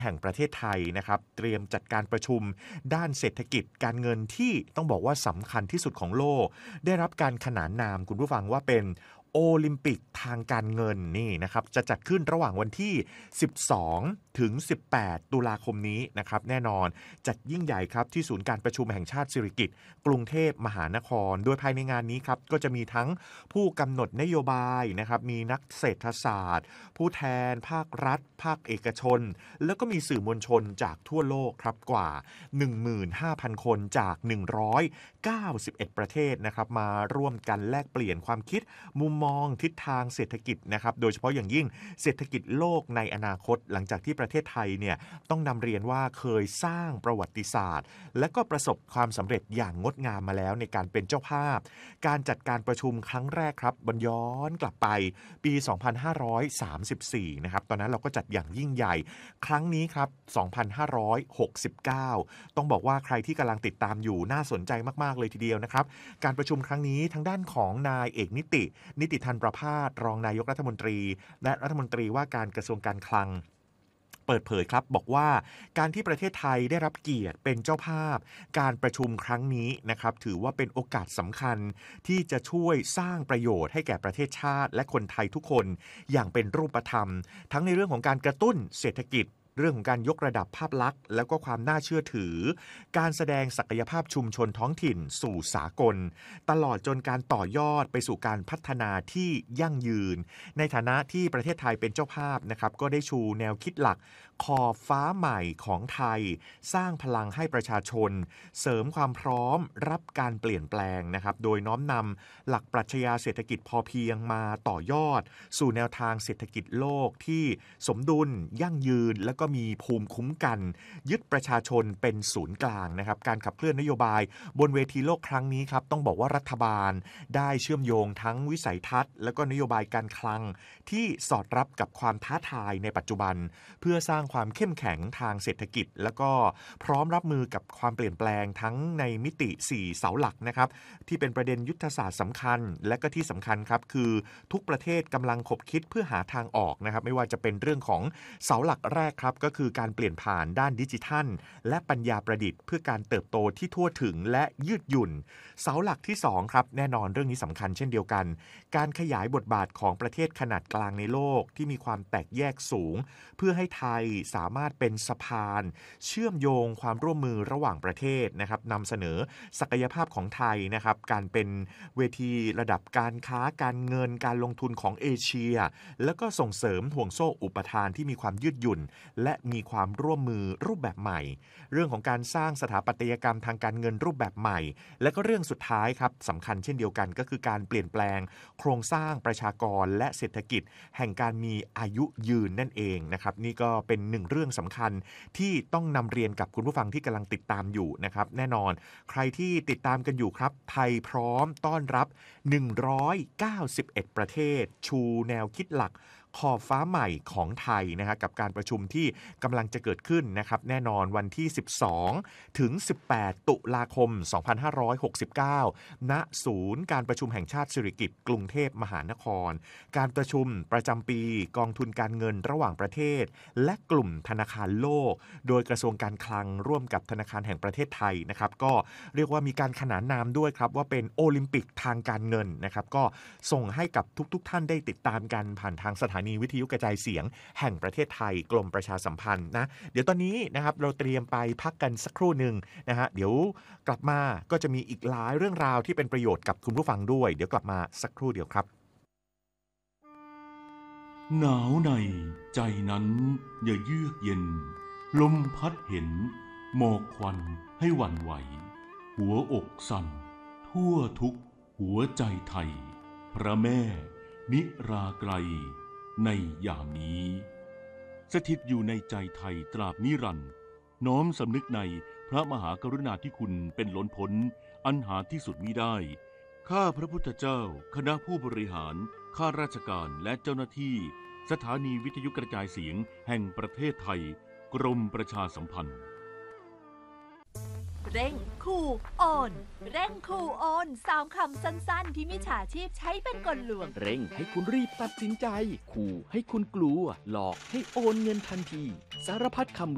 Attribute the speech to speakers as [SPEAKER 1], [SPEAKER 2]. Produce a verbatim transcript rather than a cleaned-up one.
[SPEAKER 1] แห่งประเทศไทยนะครับเตรียมจัดการประชุมด้านเศรษฐกิจการเงินที่ต้องบอกว่าสำคัญที่สุดของโลกได้รับการขนานนามคุณผู้ฟังว่าเป็นโอลิมปิกทางการเงินนี่นะครับจะจัดขึ้นระหว่างวันที่สิบสองถึงสิบแปดตุลาคมนี้นะครับแน่นอนจัดยิ่งใหญ่ครับที่ศูนย์การประชุมแห่งชาติสิริกิติ์กรุงเทพมหานครโดยภายในงานนี้ครับก็จะมีทั้งผู้กำหนดนโยบายนะครับมีนักเศรษฐศาสตร์ผู้แทนภาครัฐภาคเอกชนแล้วก็มีสื่อมวลชนจากทั่วโลกครับกว่า หนึ่งหมื่นห้าพัน คนจากหนึ่งร้อยเก้าสิบเอ็ดประเทศนะครับมาร่วมกันแลกเปลี่ยนความคิดมุมมองทิศทางเศรษฐกิจนะครับโดยเฉพาะอย่างยิ่งเศรษฐกิจโลกในอนาคตหลังจากที่ประเทศไทยเนี่ยต้องนำเรียนว่าเคยสร้างประวัติศาสตร์และก็ประสบความสำเร็จอย่างงดงามมาแล้วในการเป็นเจ้าภาพการจัดการประชุมครั้งแรกครับบรรย้อนกลับไปปี สองพันห้าร้อยสามสิบสี่ นะครับตอนนั้นเราก็จัดอย่างยิ่งใหญ่ครั้งนี้ครับ สองพันห้าร้อยหกสิบเก้า ต้องบอกว่าใครที่กำลังติดตามอยู่น่าสนใจมากๆเลยทีเดียวนะครับการประชุมครั้งนี้ทางด้านของนายเอกนิตินิติธันประภาสรองนายกรัฐมนตรีและรัฐมนตรีว่าการกระทรวงการคลังเปิดเผยครับบอกว่าการที่ประเทศไทยได้รับเกียรติเป็นเจ้าภาพการประชุมครั้งนี้นะครับถือว่าเป็นโอกาสสำคัญที่จะช่วยสร้างประโยชน์ให้แก่ประเทศชาติและคนไทยทุกคนอย่างเป็นรูปธรรมทั้งในเรื่องของการกระตุ้นเศรษฐกิจเรื่องของการยกระดับภาพลักษณ์แล้วก็ความน่าเชื่อถือการแสดงศักยภาพชุมชนท้องถิ่นสู่สากลตลอดจนการต่อยอดไปสู่การพัฒนาที่ยั่งยืนในฐานะที่ประเทศไทยเป็นเจ้าภาพนะครับก็ได้ชูแนวคิดหลักขอบฟ้าใหม่ของไทยสร้างพลังให้ประชาชนเสริมความพร้อมรับการเปลี่ยนแปลงนะครับโดยน้อมนำหลักปรัชญาเศรษฐกิจพอเพียงมาต่อยอดสู่แนวทางเศรษฐกิจโลกที่สมดุลยั่งยืนและก็มีภูมิคุ้มกันยึดประชาชนเป็นศูนย์กลางนะครับการขับเคลื่อนนโยบายบนเวทีโลกครั้งนี้ครับต้องบอกว่ารัฐบาลได้เชื่อมโยงทั้งวิสัยทัศน์และก็นโยบายการคลังที่สอดรับกับความท้าทายในปัจจุบันเพื่อสร้างความเข้มแข็งทางเศรษฐกิจแล้วก็พร้อมรับมือกับความเปลี่ยนแปลงทั้งในมิติสี่เสาหลักนะครับที่เป็นประเด็นยุทธศาสตร์สำคัญและก็ที่สำคัญครับคือทุกประเทศกำลังคบคิดเพื่อหาทางออกนะครับไม่ว่าจะเป็นเรื่องของเสาหลักแรกครับก็คือการเปลี่ยนผ่านด้านดิจิทัลและปัญญาประดิษฐ์เพื่อการเติบโตที่ทั่วถึงและยืดหยุ่นเสาหลักที่สองครับแน่นอนเรื่องนี้สำคัญเช่นเดียวกันการขยายบทบาทของประเทศขนาดกลางในโลกที่มีความแตกแยกสูงเพื่อให้ไทยสามารถเป็นสะพานเชื่อมโยงความร่วมมือระหว่างประเทศนะครับนำเสนอศักยภาพของไทยนะครับการเป็นเวทีระดับการค้าการเงินการลงทุนของเอเชียแล้วก็ส่งเสริมห่วงโซ่อุปทานที่มีความยืดหยุ่นและมีความร่วมมือรูปแบบใหม่เรื่องของการสร้างสถาปัตยกรรมทางการเงินรูปแบบใหม่และก็เรื่องสุดท้ายครับสำคัญเช่นเดียวกันก็คือการเปลี่ยนแปลงโครงสร้างประชากรและเศรษฐกิจแห่งการมีอายุยืนนั่นเองนะครับนี่ก็เป็นหนึ่งเรื่องสำคัญที่ต้องนำเรียนกับคุณผู้ฟังที่กำลังติดตามอยู่นะครับแน่นอนใครที่ติดตามกันอยู่ครับไทยพร้อมต้อนรับหนึ่งร้อยเก้าสิบเอ็ดประเทศชูแนวคิดหลักขอบฟ้าใหม่ของไทยนะฮะกับการประชุมที่กำลังจะเกิดขึ้นนะครับแน่นอนวันที่สิบสองถึงสิบแปดตุลาคมสองพันห้าร้อยหกสิบเก้าณศูนย์การประชุมแห่งชาติสิริกิติ์กรุงเทพมหานครการประชุมประจำปีกองทุนการเงินระหว่างประเทศและกลุ่มธนาคารโลกโดยกระทรวงการคลังร่วมกับธนาคารแห่งประเทศไทยนะครับก็เรียกว่ามีการขนานนามด้วยครับว่าเป็นโอลิมปิกทางการเงินนะครับก็ส่งให้กับทุกๆท่านได้ติดตามกันผ่านทางสถานีวิทยุกระจายเสียงแห่งประเทศไทยกรมประชาสัมพันธ์นะเดี๋ยวตอนนี้นะครับเราเตรียมไปพักกันสักครู่หนึ่งนะฮะเดี๋ยวกลับมาก็จะมีอีกหลายเรื่องราวที่เป็นประโยชน์กับคุณผู้ฟังด้วยเดี๋ยวกลับมาสักครู่เดียวครับ
[SPEAKER 2] หนาวในใจนั้นอย่าเยือกเย็นลมพัดเห็นหมอกควันให้หวั่นไหวหัวอกสั่นทั่วทุกหัวใจไทยพระแม่นิราไกรในยามนี้สถิตอยู่ในใจไทยตราบนิรันดร์น้อมสำนึกในพระมหากรุณาธิคุณเป็นล้นพ้นอันหาที่สุดมิได้ข้าพระพุทธเจ้าคณะผู้บริหารข้าราชการและเจ้าหน้าที่สถานีวิทยุกระจายเสียงแห่งประเทศไทยกรมประชาสัมพันธ์
[SPEAKER 3] เร่งคูโอนเร่งคูโอนสามคำสั้นๆที่มิจฉาชีพใช้เป็นกลลวง
[SPEAKER 4] เร่งให้คุณรีบตัดสินใจขู่ให้คุณกลัวหลอกให้โอนเงินทันทีสารพัดคำ